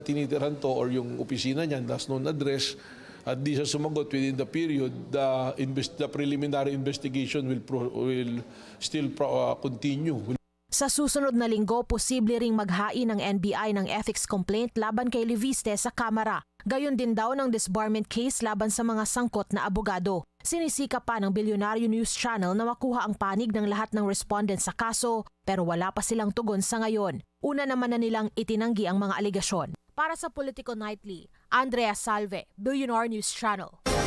tinitiran to or yung opisina niyan, last known address, at di siya sumagot within the period, the preliminary investigation will still continue. Sa susunod na linggo, posible ring maghain ng NBI ng ethics complaint laban kay Leviste sa Kamara. Gayon din daw ng disbarment case laban sa mga sangkot na abogado. Sinisika pa ng Bilyonaryo News Channel na makuha ang panig ng lahat ng respondent sa kaso, pero wala pa silang tugon sa ngayon. Una naman na nilang itinanggi ang mga aligasyon. Para sa Politico Nightly, Andrea Salve, Bilyonaryo News Channel.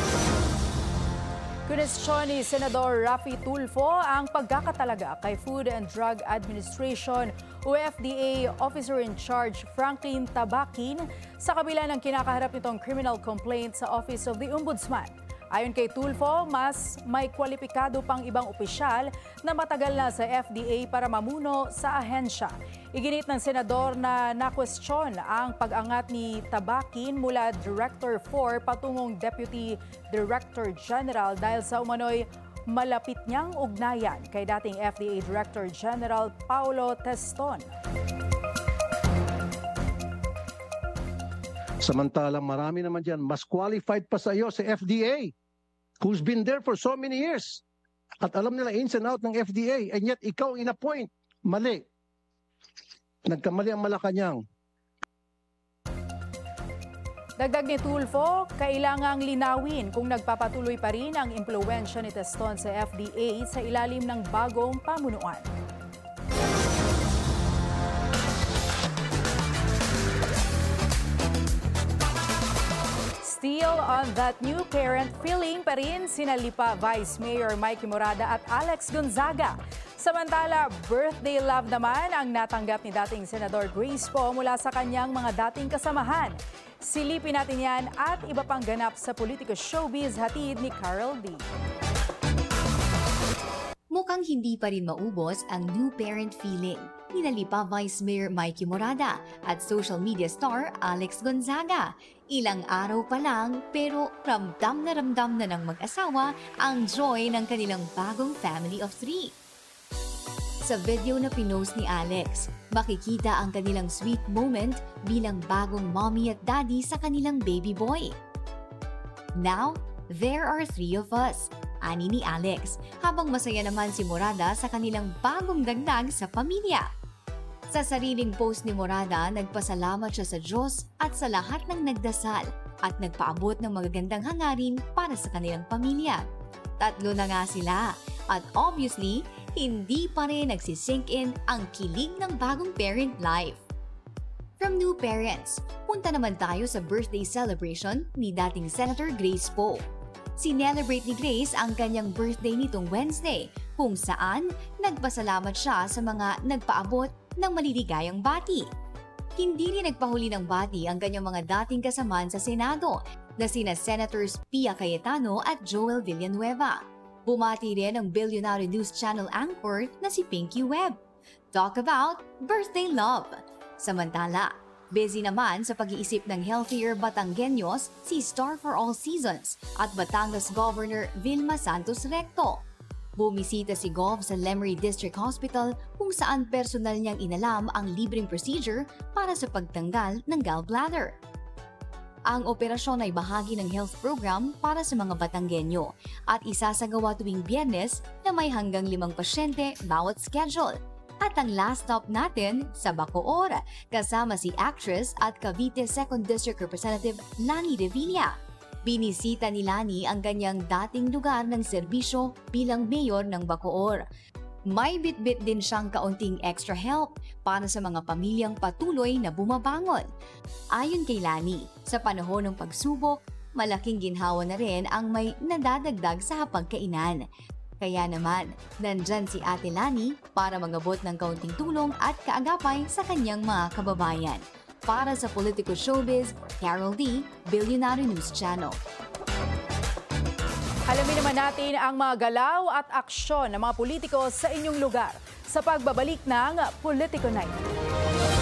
Kinwestiyon ni Senador Raffy Tulfo ang pagkakatalaga kay Food and Drug Administration o FDA Officer in Charge Franklin Tabaquin sa kabila ng kinakaharap nitong criminal complaint sa Office of the Ombudsman. Ayon kay Tulfo, mas may kwalipikado pang ibang opisyal na matagal na sa FDA para mamuno sa ahensya. Iginit ng senador na nakwestiyon ang pag-angat ni Tabaquin mula Director 4 patungong Deputy Director General dahil sa umano'y malapit niyang ugnayan kay dating FDA Director General Paulo Teston. Samantalang marami naman dyan, mas qualified pa sa iyo sa FDA, who's been there for so many years. At alam nila ins and out ng FDA, and yet ikaw in-appoint. Mali. Nagkamali ang Malacanang. Dagdag ni Tulfo, kailangang linawin kung nagpapatuloy pa rin ang impluwensya ni Teston sa FDA sa ilalim ng bagong pamunuan. Still on that new parent feeling pa rin sina Lipa Vice Mayor Mikey Morada at Alex Gonzaga. Samantala, birthday love naman ang natanggap ni dating Senador Grace Poe mula sa kanyang mga dating kasamahan. Silipin natin yan at iba pang ganap sa Politico Showbiz hatid ni Carol D. Mukhang hindi pa rin maubos ang new parent feeling ni Lipa Vice Mayor Mikey Morada at social media star Alex Gonzaga. Ilang araw pa lang pero ramdam na ng mag-asawa ang joy ng kanilang bagong family of 3. Sa video na pinost ni Alex, makikita ang kanilang sweet moment bilang bagong mommy at daddy sa kanilang baby boy. Now, there are 3 of us, ani ni Alex, habang masaya naman si Morada sa kanilang bagong dagdag sa pamilya. Sa sariling post ni Morada, nagpasalamat siya sa Diyos at sa lahat ng nagdasal at nagpaabot ng magagandang hangarin para sa kanilang pamilya. 3 na nga sila at obviously, hindi pa rin nagsisink in ang kilig ng bagong parent life. From new parents, punta naman tayo sa birthday celebration ni dating Senator Grace Poe. Sinelebrate ni Grace ang kanyang birthday nitong Wednesday, kung saan nagpasalamat siya sa mga nagpaabot ng maliligayang bati. Hindi rin nagpahuli ng bati ang kanyang mga dating kasamaan sa Senado na sina Senators Pia Cayetano at Joel Villanueva. Bumati rin ang Bilyonaryo News Channel anchor na si Pinky Webb. Talk about birthday love. Samantala, busy naman sa pag-iisip ng healthier Batanggenyos si Star for All Seasons at Batangas Governor Vilma Santos Recto. Bumisita si Gov sa Lemery District Hospital kung saan personal niyang inalam ang libreng procedure para sa pagtanggal ng gallbladder. Ang operasyon ay bahagi ng health program para sa mga Batanggenyo at isasagawa tuwing Biyernes na may hanggang 5 pasyente bawat schedule. At ang last stop natin sa Bacoor, kasama si actress at Cavite 2nd District Representative Lani Revilla. Binisita ni Lani ang kanyang dating lugar ng serbisyo bilang mayor ng Bacoor. May bitbit din siyang kaunting extra help para sa mga pamilyang patuloy na bumabangon. Ayon kay Lani, sa panahon ng pagsubok, malaking ginhawa na rin ang may nadadagdag sa hapagkainan. Kaya naman, nandyan si Ate Lani para magabot ng kaunting tulong at kaagapay sa kanyang mga kababayan. Para sa Politico Showbiz, Carol D, Bilyonaryo News Channel. Alamin naman natin ang mga galaw at aksyon ng mga politiko sa inyong lugar sa pagbabalik ng Politico Night.